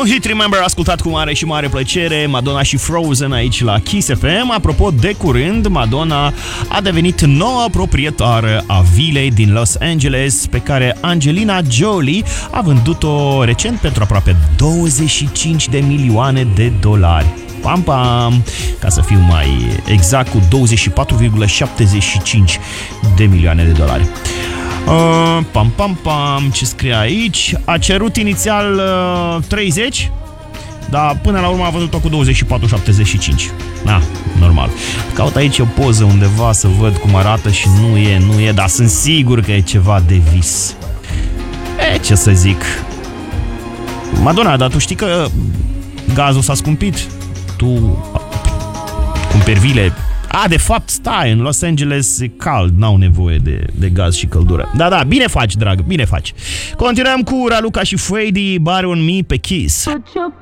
Un hit Remember ascultat cu mare și mare plăcere, Madonna și Frozen aici la Kiss FM. Apropo, de curând, Madonna a devenit noua proprietară a vilei din Los Angeles, pe care Angelina Jolie a vândut-o recent pentru aproape 25 de milioane de dolari. Pam, pam, ca să fiu mai exact, cu 24,75 de milioane de dolari. Pam, pam, pam, ce scrie aici? A cerut inițial 30, dar până la urmă a văzut-o cu 24,75. Da, normal. Caut aici o poză undeva să văd cum arată și nu e, dar sunt sigur că e ceva de vis. Ce să zic? Madonna, dar tu știi că gazul s-a scumpit? Tu cumperi vile. De fapt, stai, în Los Angeles e cald, n-au nevoie de gaz și căldură. Da, bine faci, drag, bine faci. Continuăm cu Raluca și Freddy, Bar on Me pe Kiss.